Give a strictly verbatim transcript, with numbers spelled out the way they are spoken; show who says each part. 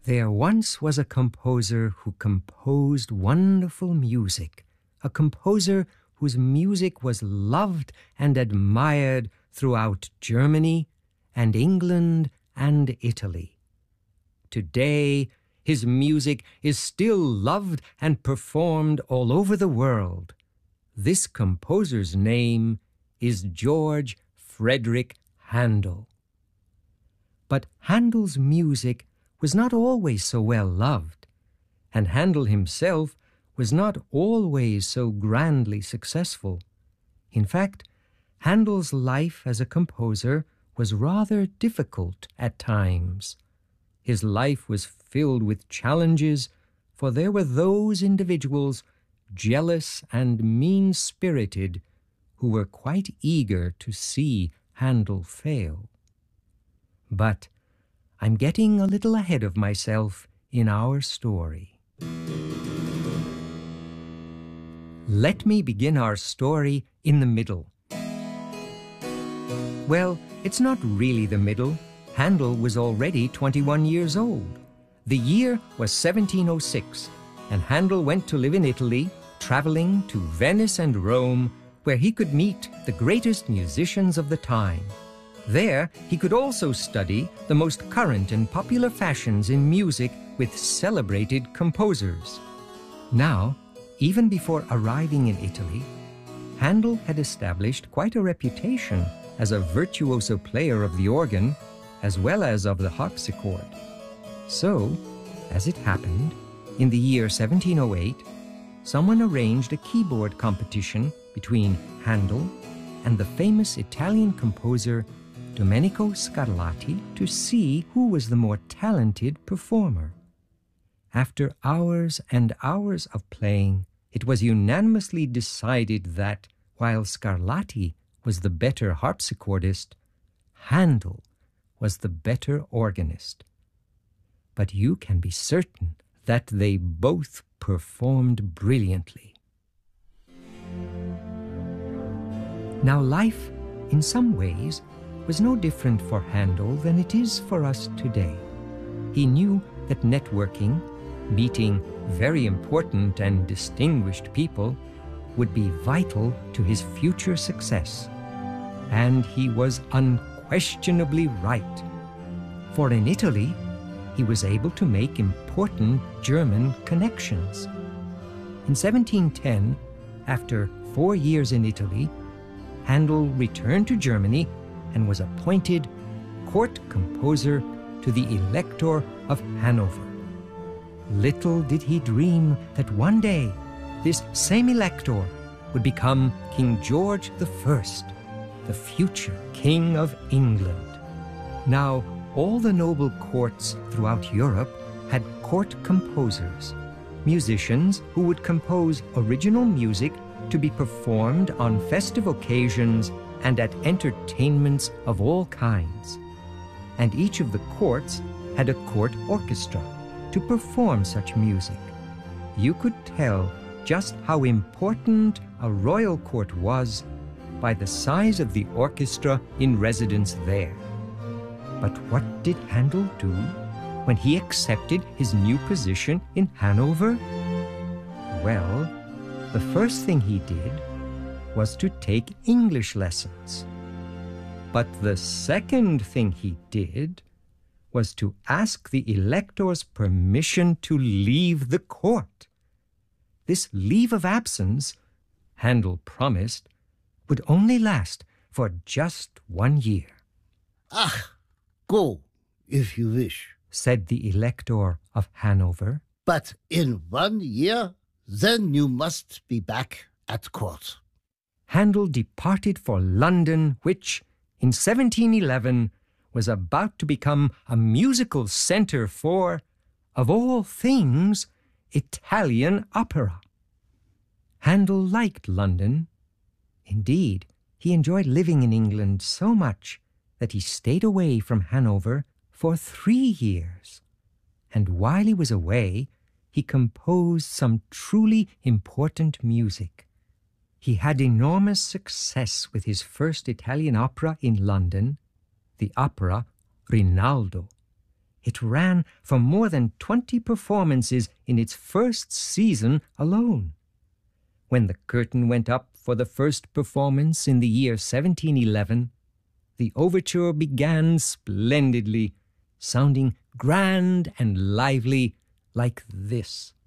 Speaker 1: There once was a composer who composed wonderful music, a composer whose music was loved and admired throughout Germany and England and Italy. Today, his music is still loved and performed all over the world. This composer's name is George Frederick Handel. But Handel's music was not always so well loved, and Handel himself was not always so grandly successful. In fact, Handel's life as a composer was rather difficult at times. His life was filled with challenges, for there were those individuals, jealous and mean-spirited, who were quite eager to see Handel fail. But I'm getting a little ahead of myself in our story. Let me begin our story in the middle. Well, it's not really the middle. Handel was already twenty-one years old. The year was seventeen oh six, and Handel went to live in Italy, traveling to Venice and Rome, where he could meet the greatest musicians of the time. There, he could also study the most current and popular fashions in music with celebrated composers. Now, even before arriving in Italy, Handel had established quite a reputation as a virtuoso player of the organ, as well as of the harpsichord. So, as it happened, in the year seventeen oh eight, someone arranged a keyboard competition between Handel and the famous Italian composer Domenico Scarlatti to see who was the more talented performer. After hours and hours of playing, it was unanimously decided that, while Scarlatti was the better harpsichordist, Handel was the better organist. But you can be certain that they both performed brilliantly. Now, life, in some ways, was no different for Handel than it is for us today. He knew that networking, meeting very important and distinguished people, would be vital to his future success. And he was unquestionably right. For in Italy, he was able to make important German connections. In seventeen ten, after four years in Italy, Handel returned to Germany and was appointed court composer to the Elector of Hanover. Little did he dream that one day this same Elector would become King George the First, the future King of England. Now, all the noble courts throughout Europe had court composers, musicians who would compose original music to be performed on festive occasions and at entertainments of all kinds. And each of the courts had a court orchestra to perform such music. You could tell just how important a royal court was by the size of the orchestra in residence there. But what did Handel do when he accepted his new position in Hanover? Well, the first thing he did was to take English lessons. But the second thing he did was to ask the elector's permission to leave the court. This leave of absence, Handel promised, would only last for just one year.
Speaker 2: Ach, go, if you wish,
Speaker 1: said the Elector of Hanover.
Speaker 2: But in one year, then you must be back at court.
Speaker 1: Handel departed for London, which, in seventeen eleven, was about to become a musical center for, of all things, Italian opera. Handel liked London. Indeed, he enjoyed living in England so much that he stayed away from Hanover for three years. And while he was away, he composed some truly important music. He had enormous success with his first Italian opera in London, the opera Rinaldo. It ran for more than twenty performances in its first season alone. When the curtain went up for the first performance in the year seventeen eleven, the overture began splendidly, sounding grand and lively like this.